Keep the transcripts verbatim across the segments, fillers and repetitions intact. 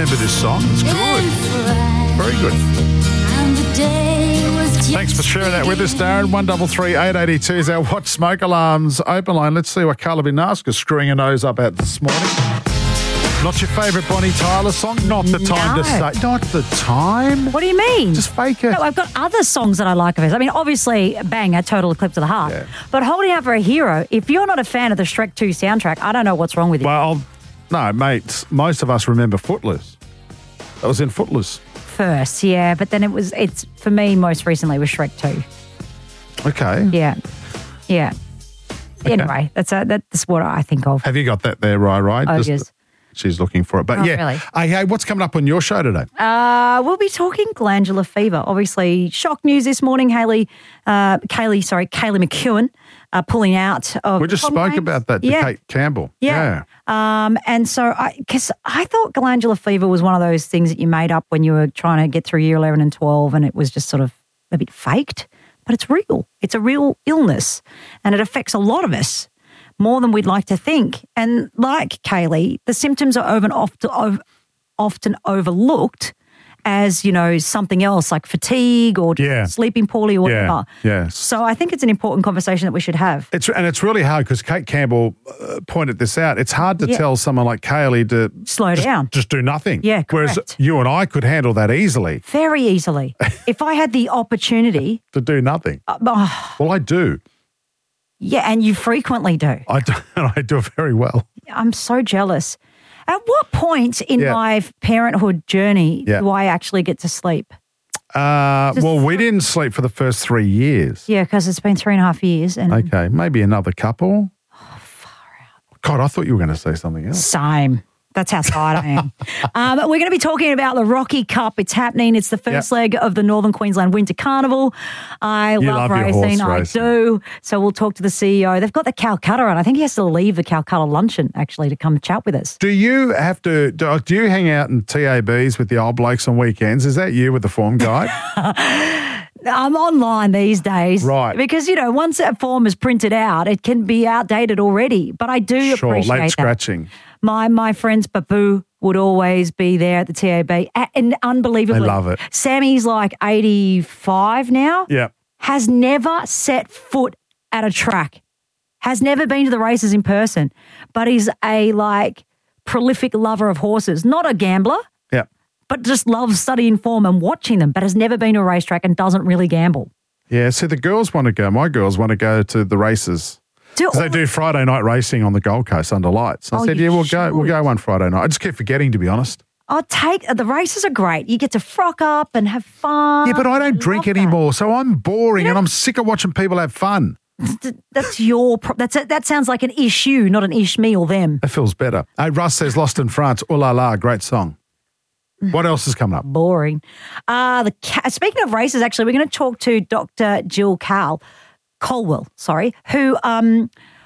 remember this song. It's good. Very good. Thanks for sharing that with us, Darren. one three three, eight eight two is our What Smoke Alarms open line. Let's see what Carla Binaska screwing her nose up at this morning. Not your favourite Bonnie Tyler song? Not the time No. to say. Not the time. What do you mean? Just fake it. No, I've got other songs that I like of his. I mean, obviously, bang, a total eclipse of the heart. Yeah. But Holding Out for a Hero, if you're not a fan of the Shrek two soundtrack, I don't know what's wrong with you. Well, no, mate, most of us remember Footloose. That was in Footloose. First, yeah, but then it was, it's, for me, most recently was Shrek two. Okay. Yeah. Yeah. Okay. Anyway, that's a, that's what I think of. Have you got that there, right, right? Oh, Just- yes. She's looking for it. But Oh, yeah. really? Hey, hey, what's coming up on your show today? Uh, we'll be talking glandular fever. Obviously, shock news this morning. Haley, uh, Kaylee, sorry, Kaylee McEwen uh, pulling out of. We just Tom spoke Games. about that to Yeah. Kate Campbell. Yeah. Um, and so, I because I thought glandular fever was one of those things that you made up when you were trying to get through year eleven and twelve, and it was just sort of a bit faked. But it's real. It's a real illness, and it affects a lot of us more than we'd like to think. And like Kaylee, the symptoms are often, often, often overlooked as, you know, something else like fatigue or Yeah. sleeping poorly or Yeah. whatever. Yes. So I think it's an important conversation that we should have. It's and it's really hard because Kate Campbell uh, pointed this out. It's hard to Yeah. tell someone like Kaylee to Slow just, down. just do nothing. Yeah, Whereas correct. you and I could handle that easily Very easily. If I had the opportunity, to do nothing. uh, oh, Well, I do. yeah, and you frequently do. I do, and I do it very well. I'm so jealous. At what point in Yeah. my parenthood journey Yeah. do I actually get to sleep? Uh, Just- well, we didn't sleep for the first three years. Yeah, because it's been three and a half years. And Okay, maybe another couple. Oh, far out. God, I thought you were going to say something else. Same. That's how tired I am. Um, we're going to be talking about the Rocky Cup. It's happening. It's the first Yep. leg of the Northern Queensland Winter Carnival. I You love, love your racing. horse I racing. do. So we'll talk to the C E O. They've got the Calcutta on. I think he has to leave the Calcutta luncheon, actually, to come chat with us. Do you have to, do, do you hang out in T A Bs with the old blokes on weekends? Is that you with the form guide? I'm online these days. Right. Because, you know, once that form is printed out, it can be outdated already. But I do Sure, appreciate late that. scratching. My my friends Babu would always be there at the T A B. A- And unbelievably. They love it. Sammy's like eighty-five now. Yeah. Has never set foot at a track. Has never been to the races in person. But he's a like prolific lover of horses. Not a gambler, Yeah. but just loves studying form and watching them, but has never been to a racetrack and doesn't really gamble. Yeah. See, the girls want to go. My girls want to go to the races. Do, Because they do Friday night racing on the Gold Coast under lights. I Oh, said, you yeah, we'll go. We'll should. go one Friday night. I just keep forgetting, to be honest. I'll take the races are great. You get to frock up and have fun. Yeah, but I don't drink love that. anymore, so I'm boring and I'm sick of watching people have fun. Th- That's your. Pro- that's a, that sounds like an issue, not an ish me or them. That feels better. Hey, Russ says Lost in France. Oh la la, great song. What else is coming up? Boring. Uh, the ca- speaking of races, actually, we're going to talk to Doctor Jill Cal Colwell. Sorry, who um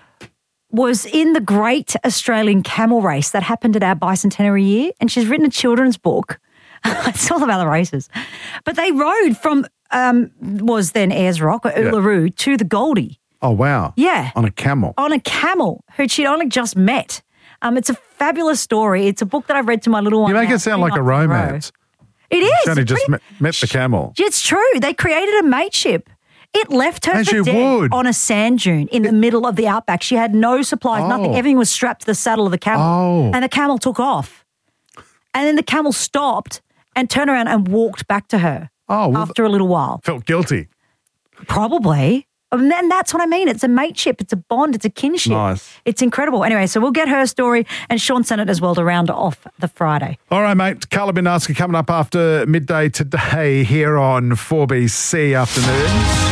was in the Great Australian Camel Race that happened at our bicentenary year, and she's written a children's book. It's all about the races, but they rode from um was then Ayers Rock or Uluru to the Goldie. Oh, wow. Yeah. On a camel. On a camel who she'd only just met. Um, it's a fabulous story. It's a book that I've read to my little one. You make now, it sound three like a months in row. romance. It is. She only It's just pretty- met, met the camel. It's true. They created a mateship. It left her As for you dead would. on a sand dune in the middle of the outback. She had no supplies, Oh. nothing. Everything was strapped to the saddle of the camel. Oh. And the camel took off. And then the camel stopped and turned around and walked back to her Oh, well, after a little while. felt guilty. Probably. And then that's what I mean. It's a mateship. It's a bond. It's a kinship. Nice. It's incredible. Anyway, so we'll get her story and Sean Sennett as well to round off the Friday. All right, mate. Carla Binaska coming up after midday today here on four B C Afternoons.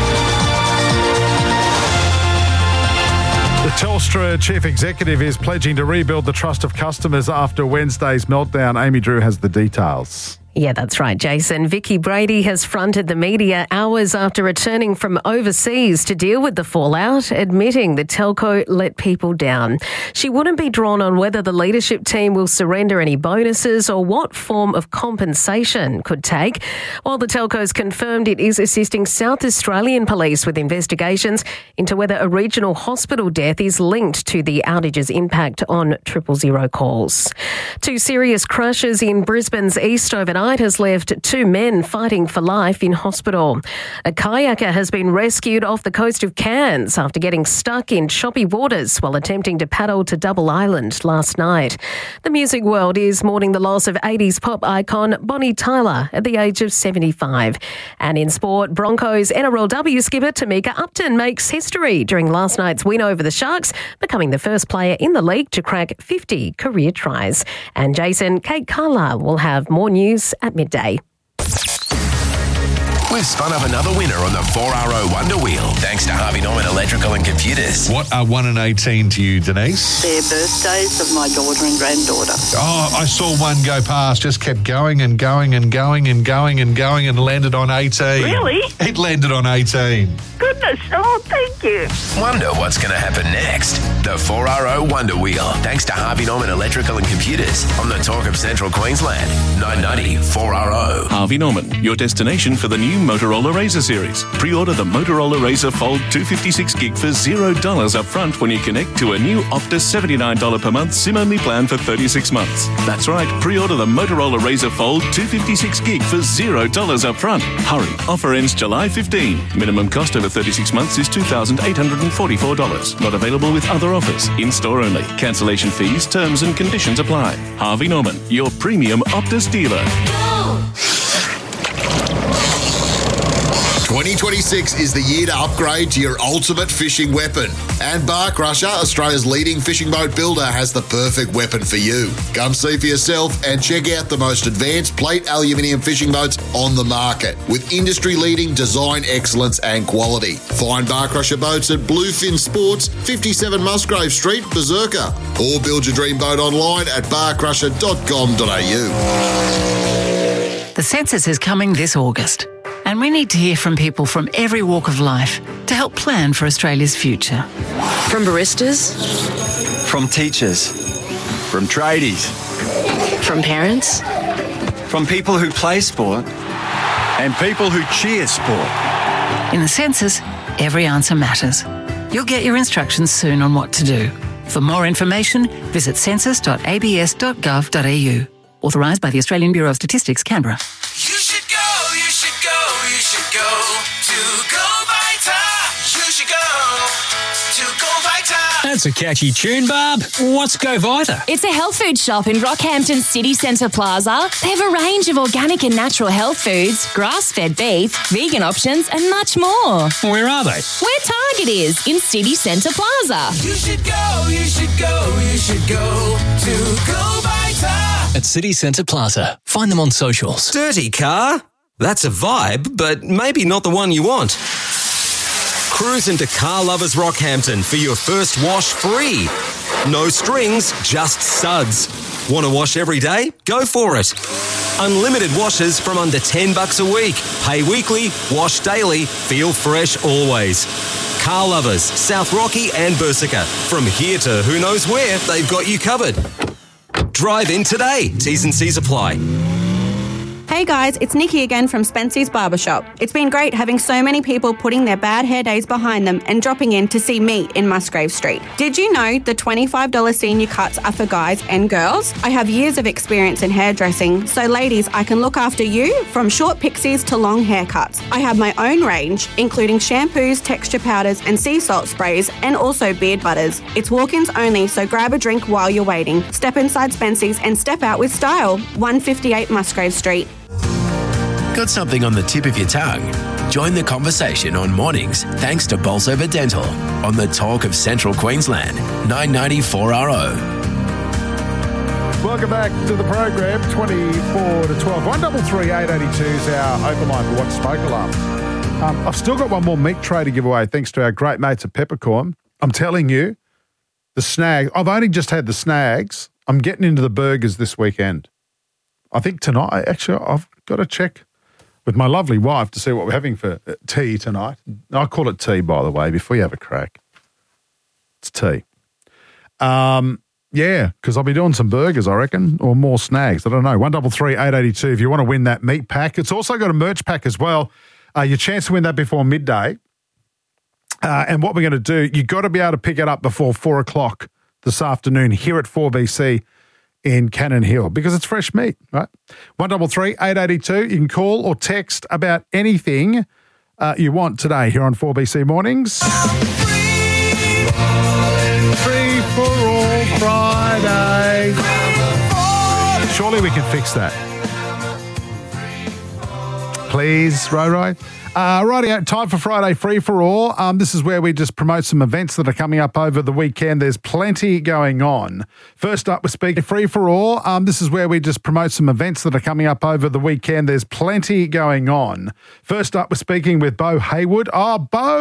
The Telstra chief executive is pledging to rebuild the trust of customers after Wednesday's meltdown. Amy Drew has the details. Yeah, that's right, Jason. Vicky Brady has fronted the media hours after returning from overseas to deal with the fallout, admitting the telco let people down. She wouldn't be drawn on whether the leadership team will surrender any bonuses or what form of compensation could take, while the telco's confirmed it is assisting South Australian police with investigations into whether a regional hospital death is linked linked to the outage's impact on triple zero calls. Two serious crashes in Brisbane's east overnight has left two men fighting for life in hospital. A kayaker has been rescued off the coast of Cairns after getting stuck in choppy waters while attempting to paddle to Double Island last night. The music world is mourning the loss of eighties pop icon Bonnie Tyler at the age of seventy-five. And in sport, Broncos N R L W skipper Tamika Upton makes history during last night's win over the Sharks, becoming the first player in the league to crack fifty career tries. And Jason, Kate Carlisle will have more news at midday. We've spun up another winner on the four R O Wonder Wheel, thanks to Harvey Norman Electrical and Computers. What are one and eighteen to you, Denise? They're birthdays of my daughter and granddaughter. Oh, I saw one go past, just kept going and going and going and going and going and landed on eighteen. Really? It landed on eighteen. Goodness, oh, thank you. Wonder what's going to happen next. The four R O Wonder Wheel, thanks to Harvey Norman Electrical and Computers on the Talk of Central Queensland. nine ninety four R O. Harvey Norman, your destination for the new Motorola Razr series. Pre-order the Motorola Razr Fold two fifty-six gig for zero dollars up front when you connect to a new Optus seventy-nine dollars per month SIM-only plan for thirty-six months. That's right, pre-order the Motorola Razr Fold two fifty-six gig for zero dollars up front. Hurry, offer ends July fifteenth. Minimum cost over thirty-six months is two thousand eight hundred forty-four dollars. Not available with other offers. In-store only. Cancellation fees, terms and conditions apply. Harvey Norman, your premium Optus dealer. twenty twenty-six is the year to upgrade to your ultimate fishing weapon. And Bar Crusher, Australia's leading fishing boat builder, has the perfect weapon for you. Come see for yourself and check out the most advanced plate aluminium fishing boats on the market with industry-leading design excellence and quality. Find Bar Crusher boats at Bluefin Sports, fifty-seven Musgrave Street, Berserker, or build your dream boat online at bar crusher dot com dot a u. The census is coming this August, and we need to hear from people from every walk of life to help plan for Australia's future. From baristas, from teachers, from tradies, from parents, from people who play sport, and people who cheer sport. In the census, every answer matters. You'll get your instructions soon on what to do. For more information, visit census dot a b s dot gov dot a u. Authorised by the Australian Bureau of Statistics, Canberra. You should go, you should go, you should go to Go Vita. You should go to Go Vita. That's a catchy tune, Barb. What's Go Vita? It's a health food shop in Rockhampton City Centre Plaza. They have a range of organic and natural health foods, grass-fed beef, vegan options and much more. Where are they? Where Target is, in City Centre Plaza. You should go, you should go, you should go to Go Vita. At City Centre Plaza. Find them on socials. Dirty car? That's a vibe, but maybe not the one you want. Cruise into Car Lovers Rockhampton for your first wash free. No strings, just suds. Want to wash every day? Go for it. Unlimited washes from under ten bucks a week. Pay weekly, wash daily, feel fresh always. Car Lovers, South Rocky and Berserker. From here to who knows where, they've got you covered. Drive in today. T's and C's apply. Hey guys, it's Nikki again from Spency's Barbershop. It's been great having so many people putting their bad hair days behind them and dropping in to see me in Musgrave Street. Did you know the twenty-five dollars senior cuts are for guys and girls? I have years of experience in hairdressing, so ladies, I can look after you from short pixies to long haircuts. I have my own range, including shampoos, texture powders and sea salt sprays, and also beard butters. It's walk-ins only, so grab a drink while you're waiting. Step inside Spency's and step out with style. one fifty-eight Musgrave Street. Got something on the tip of your tongue? Join the conversation on mornings thanks to Bolsover Dental on the Talk of Central Queensland, nine ninety four R O. Welcome back to the program, twenty-four to twelve. one three three, eight eight two is our open line for What's Smoke Alarms. Um, I've still got one more meat tray to give away thanks to our great mates at Peppercorn. I'm telling you, the snags, I've only just had the snags. I'm getting into the burgers this weekend. I think tonight, actually, I've got to check with my lovely wife to see what we're having for tea tonight. I call it tea, by the way, before you have a crack. It's tea. Um, yeah, because I'll be doing some burgers, I reckon, or more snags. I don't know. one three three, eight eight two if you want to win that meat pack. It's also got a merch pack as well. Uh, your chance to win that before midday Uh, and what we're going to do, you've got to be able to pick it up before four o'clock this afternoon here at four B C in Cannon Hill because it's fresh meat, right? one double three eight eight two. You can call or text about anything uh, you want today here on four B C Mornings. Free for all Friday. Surely we can fix that. Please, Ro-Ro. Uh, righty, time for Friday Free for All. Um, this is where we just promote some events that are coming up over the weekend. There's plenty going on. First up, we're speaking Free for All. Um, this is where we just promote some events that are coming up over the weekend. There's plenty going on. First up, we're speaking with Bo Haywood. Oh, Bo.